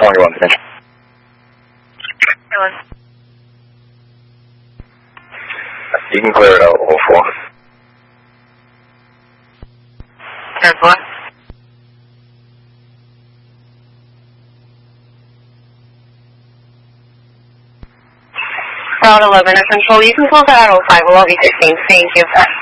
21, attention. You can clear it out, 04. 10-4. Route 11 at Control, you can close that at 05, we'll be 16, thank you.